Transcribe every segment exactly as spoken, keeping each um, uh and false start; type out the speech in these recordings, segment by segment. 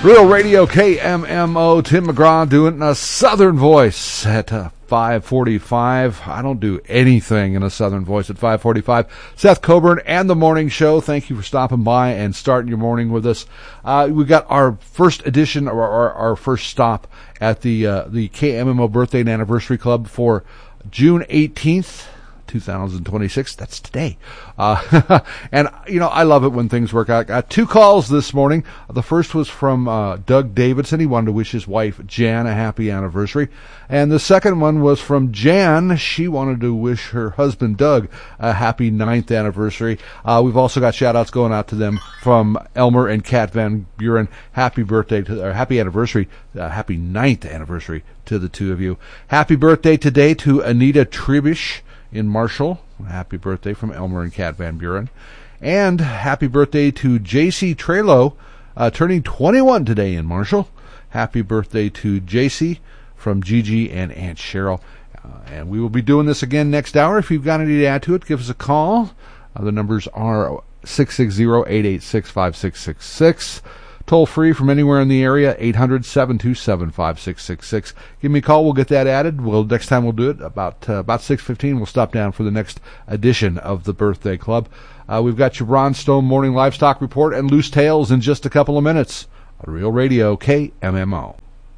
Real Radio K M M O, Tim McGraw doing a Southern Voice at uh, five forty-five. I don't do anything in a Southern Voice at five forty-five. Seth Coburn and the Morning Show, thank you for stopping by and starting your morning with us. Uh, we got our first edition, or our, our first stop at the uh, the K M M O Birthday and Anniversary Club for June eighteenth. two thousand twenty-six. That's today. Uh, and, you know, I love it when things work out. I got two calls this morning. The first was from uh, Doug Davidson. He wanted to wish his wife, Jan, a happy anniversary. And the second one was from Jan. She wanted to wish her husband, Doug, a happy ninth anniversary. Uh, we've also got shout-outs going out to them from Elmer and Kat Van Buren. Happy birthday, to, or happy anniversary, uh, happy ninth anniversary to the two of you. Happy birthday today to Anita Tribish in Marshall. Happy birthday from Elmer and Kat Van Buren. And happy birthday to J C Trelo, uh, turning twenty-one today in Marshall. Happy birthday to J C from Gigi and Aunt Cheryl. Uh, and we will be doing this again next hour. If you've got any to add to it, give us a call. Uh, the numbers are six six zero, eight eight six, five six six six. Toll free from anywhere in the area, eight hundred, seven two seven, five six six six. Give me a call. We'll get that added. We'll next time we'll do it about uh, about six fifteen. We'll stop down for the next edition of the Birthday Club. Uh, we've got your Ron Stone Morning Livestock Report and Loose Tales in just a couple of minutes on Real Radio K M M O.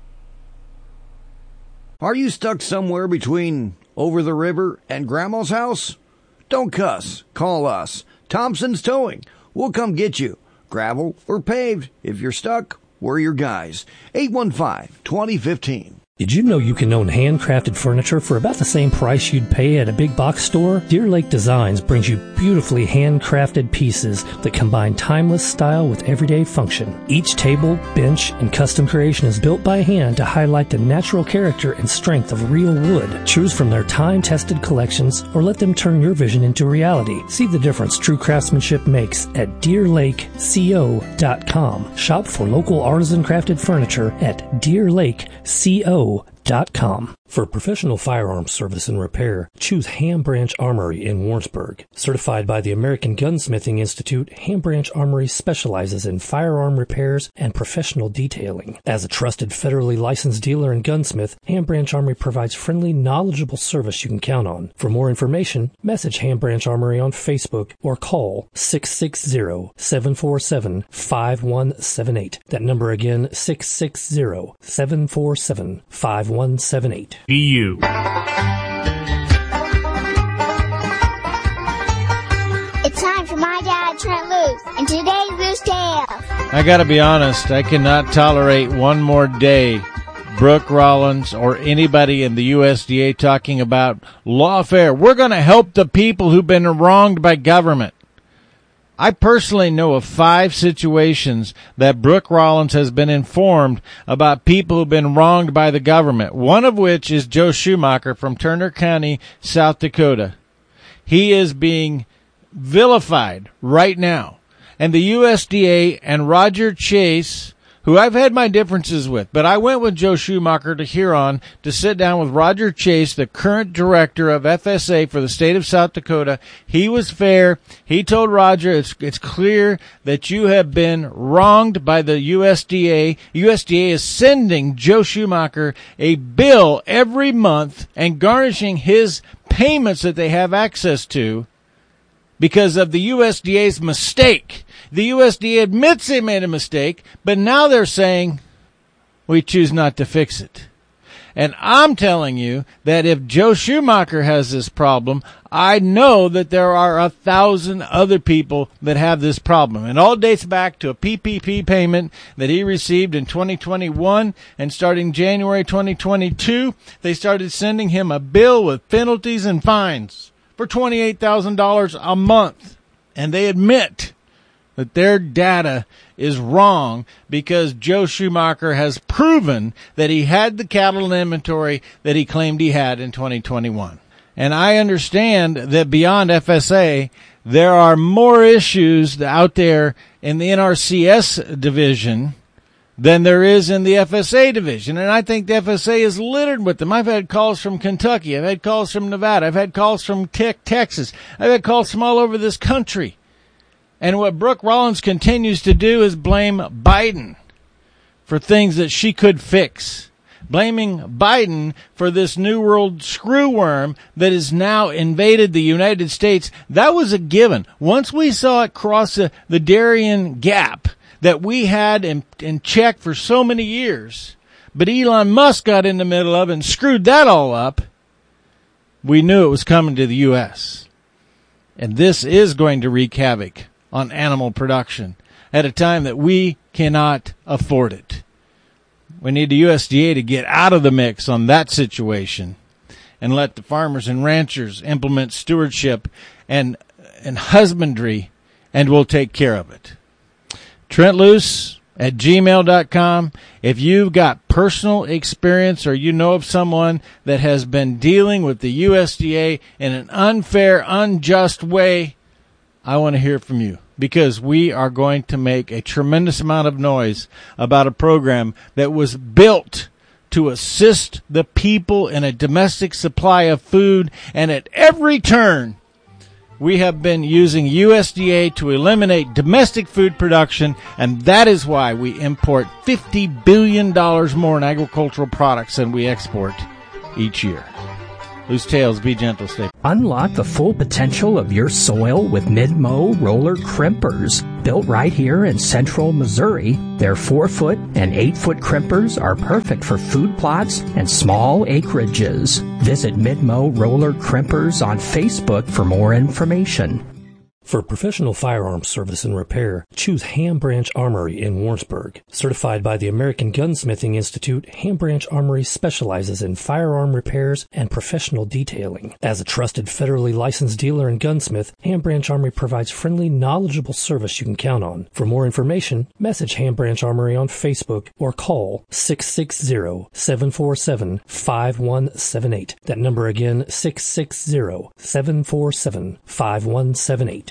Are you stuck somewhere between over the river and Grandma's house? Don't cuss. Call us. Thompson's Towing. We'll come get you. Gravel or paved. If you're stuck, we're your guys. eight one five, two zero one five. Did you know you can own handcrafted furniture for about the same price you'd pay at a big box store? Deer Lake Designs brings you beautifully handcrafted pieces that combine timeless style with everyday function. Each table, bench, and custom creation is built by hand to highlight the natural character and strength of real wood. Choose from their time-tested collections or let them turn your vision into reality. See the difference true craftsmanship makes at deer lake co dot com. Shop for local artisan crafted furniture at deer lake co dot com. For professional firearms service and repair, choose Ham Branch Armory in Warrensburg. Certified by the American Gunsmithing Institute, Ham Branch Armory specializes in firearm repairs and professional detailing. As a trusted federally licensed dealer and gunsmith, Ham Branch Armory provides friendly, knowledgeable service you can count on. For more information, message Ham Branch Armory on Facebook or call six six zero, seven four seven, five one seven eight. That number again, six six zero, seven four seven, five one seven eight. Be you. It's time for My Dad, Trent Loose, and today's Loose Tale. I gotta be honest, I cannot tolerate one more day Brooke Rollins or anybody in the U S D A talking about lawfare. We're gonna help the people who've been wronged by government. I personally know of five situations that Brooke Rollins has been informed about people who've been wronged by the government, one of which is Joe Schumacher from Turner County, South Dakota. He is being vilified right now. And the U S D A and Roger Chase, who I've had my differences with, but I went with Joe Schumacher to Huron to sit down with Roger Chase, the current director of F S A for the state of South Dakota. He was fair. He told Roger, it's, it's clear that you have been wronged by the U S D A. U S D A is sending Joe Schumacher a bill every month and garnishing his payments that they have access to because of the U S D A's mistake. The U S D A admits they made a mistake, but now they're saying, we choose not to fix it. And I'm telling you that if Joe Schumacher has this problem, I know that there are a thousand other people that have this problem. And all dates back to a P P P payment that he received in twenty twenty-one, and starting January twenty twenty-two, they started sending him a bill with penalties and fines for twenty-eight thousand dollars a month. And they admit that their data is wrong because Joe Schumacher has proven that he had the cattle in inventory that he claimed he had in twenty twenty-one. And I understand that beyond F S A, there are more issues out there in the N R C S division than there is in the F S A division. And I think the F S A is littered with them. I've had calls from Kentucky. I've had calls from Nevada. I've had calls from Texas. I've had calls from all over this country. And what Brooke Rollins continues to do is blame Biden for things that she could fix. Blaming Biden for this New World screwworm that has now invaded the United States, that was a given. Once we saw it cross the, the Darien Gap that we had in, in check for so many years, but Elon Musk got in the middle of it and screwed that all up, we knew it was coming to the U S. And this is going to wreak havoc on animal production at a time that we cannot afford it. We need the U S D A to get out of the mix on that situation and let the farmers and ranchers implement stewardship and and husbandry, and we'll take care of it. Trent Loos at gmail dot com. If you've got personal experience or you know of someone that has been dealing with the U S D A in an unfair, unjust way, I want to hear from you, because we are going to make a tremendous amount of noise about a program that was built to assist the people in a domestic supply of food, and at every turn we have been using U S D A to eliminate domestic food production, and that is why we import fifty billion dollars more in agricultural products than we export each year. Loose tails, be gentle, stay. Unlock the full potential of your soil with Midmo roller crimpers. Built right here in central Missouri, their four-foot and eight-foot crimpers are perfect for food plots and small acreages. Visit Midmo Roller Crimpers on Facebook for more information. For professional firearms service and repair, choose Ham Branch Armory in Warrensburg. Certified by the American Gunsmithing Institute, Ham Branch Armory specializes in firearm repairs and professional detailing. As a trusted federally licensed dealer and gunsmith, Ham Branch Armory provides friendly, knowledgeable service you can count on. For more information, message Ham Branch Armory on Facebook or call six six zero, seven four seven, five one seven eight. That number again, six six zero, seven four seven, five one seven eight.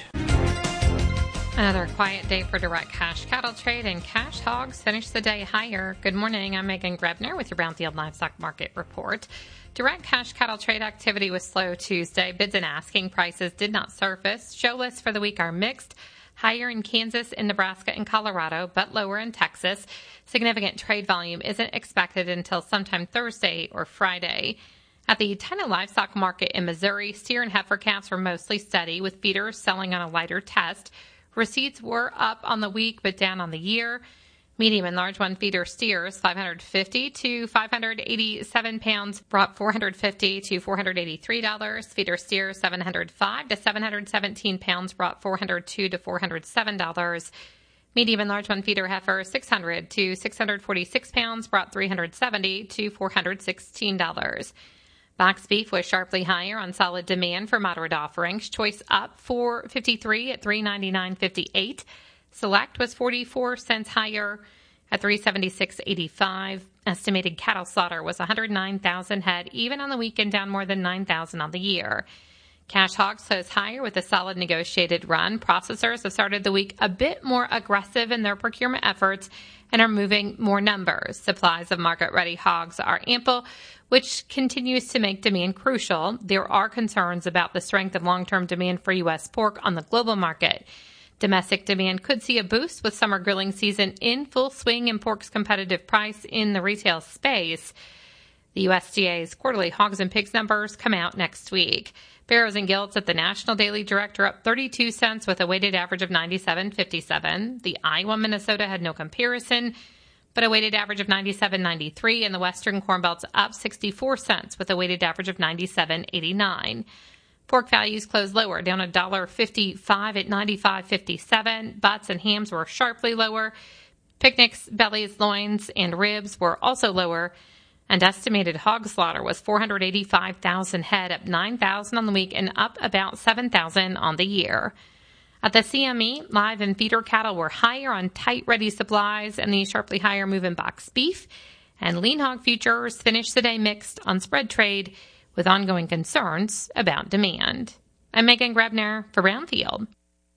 Another quiet day for direct cash cattle trade, and cash hogs finished the day higher. Good morning. I'm Megan Grebner with your Brownfield Livestock Market Report. Direct cash cattle trade activity was slow Tuesday. Bids and asking prices did not surface. Show lists for the week are mixed. Higher in Kansas, in Nebraska, and Colorado, but lower in Texas. Significant trade volume isn't expected until sometime Thursday or Friday. At the China livestock market in Missouri, steer and heifer calves were mostly steady, with feeders selling on a lighter test. Receipts were up on the week, but down on the year. Medium and large one feeder steers, five hundred fifty to five hundred eighty-seven pounds, brought four hundred fifty to four hundred eighty-three dollars. Feeder steers, seven hundred five to seven hundred seventeen pounds, brought four hundred two to four hundred seven dollars. Medium and large one feeder heifer, six hundred to six hundred forty-six pounds, brought three hundred seventy to four hundred sixteen dollars. Box beef was sharply higher on solid demand for moderate offerings. Choice up four fifty-three at three ninety-nine fifty-eight. Select was forty-four cents higher at three seventy-six eighty-five. Estimated cattle slaughter was one hundred nine thousand head, even on the weekend, down more than nine thousand on the year. Cash hogs closed higher with a solid negotiated run. Processors have started the week a bit more aggressive in their procurement efforts and are moving more numbers. Supplies of market-ready hogs are ample, which continues to make demand crucial. There are concerns about the strength of long-term demand for U S pork on the global market. Domestic demand could see a boost with summer grilling season in full swing and pork's competitive price in the retail space. The U S D A's quarterly hogs and pigs numbers come out next week. Barrows and Gilts at the National Daily Direct are up thirty-two cents with a weighted average of ninety-seven fifty-seven. The Iowa Minnesota had no comparison, but a weighted average of ninety-seven ninety-three, and the Western Corn Belt's up sixty-four cents with a weighted average of ninety-seven eighty-nine. Pork values closed lower, down one dollar fifty-five at ninety-five fifty-seven. Butts and hams were sharply lower. Picnics, bellies, loins, and ribs were also lower. And estimated hog slaughter was four hundred eighty-five thousand head, up nine thousand on the week and up about seven thousand on the year. At the C M E, live and feeder cattle were higher on tight ready supplies and the sharply higher move in box beef. And lean hog futures finished the day mixed on spread trade with ongoing concerns about demand. I'm Megan Grebner for Brownfield.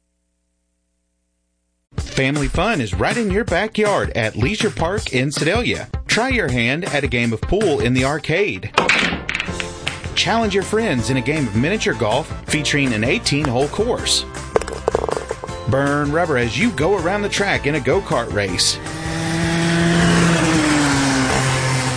Family fun is right in your backyard at Leisure Park in Sedalia. Try your hand at a game of pool in the arcade. Challenge your friends in a game of miniature golf featuring an eighteen-hole course. Burn rubber as you go around the track in a go-kart race.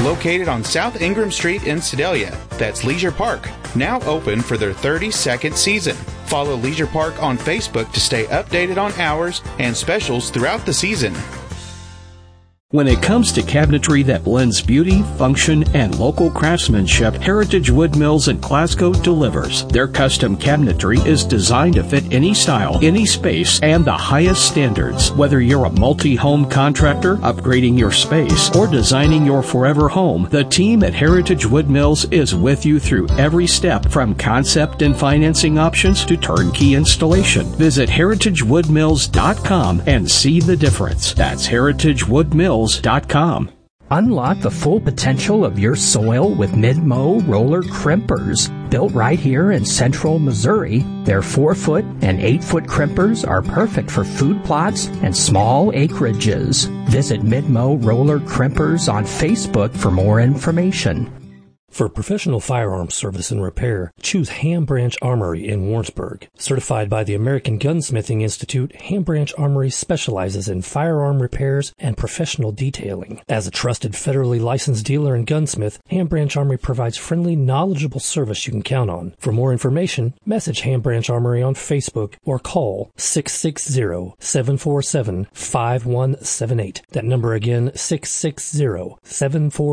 located on South Ingram Street in Sedalia. That's Leisure Park, now open for their thirty-second season. Follow Leisure Park on Facebook to stay updated on hours and specials throughout the season. When it comes to cabinetry that blends beauty, function, and local craftsmanship, Heritage Wood Mills in Glasgow delivers. Their custom cabinetry is designed to fit any style, any space, and the highest standards. Whether you're a multi-home contractor, upgrading your space, or designing your forever home, the team at Heritage Wood Mills is with you through every step, from concept and financing options to turnkey installation. Visit heritage wood mills dot com and see the difference. That's heritage wood mills dot com. Unlock the full potential of your soil with Mid-Mow roller crimpers. Built right here in central Missouri, their four-foot and eight-foot crimpers are perfect for food plots and small acreages. Visit Mid-Mow roller crimpers on Facebook for more information. For professional firearms service and repair, choose Ham Branch Armory in Warrensburg. Certified by the American Gunsmithing Institute, Ham Branch Armory specializes in firearm repairs and professional detailing. As a trusted federally licensed dealer and gunsmith, Ham Branch Armory provides friendly, knowledgeable service you can count on. For more information, message Ham Branch Armory on Facebook or call six six zero, seven four seven, five one seven eight. That number again, six six zero, seven four seven,